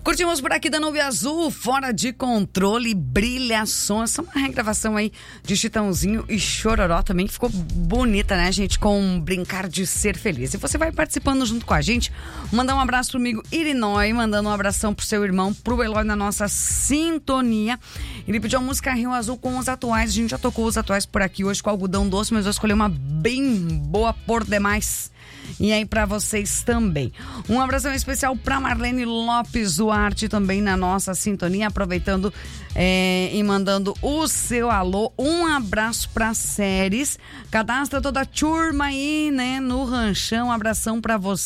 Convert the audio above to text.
Curtimos por aqui da Nuvem Azul, Fora de Controle, Brilhação. Essa é uma regravação aí de Chitãozinho e Chororó também, que ficou bonita, né, gente? Com Brincar de Ser Feliz. E você vai participando junto com a gente. Mandar um abraço pro amigo Irinói, mandando um abração pro seu irmão, pro Eloy na nossa sintonia. Ele pediu a música Rio Azul com os atuais. A gente já tocou os atuais por aqui hoje com algodão doce, mas eu escolhi uma bem boa por demais. E aí pra vocês também. Um abração especial pra Marlene Lopes Duarte também na nossa sintonia, aproveitando e mandando o seu alô. Um abraço pra Séries. Cadastra toda a turma aí, né, no ranchão. Um abração pra você.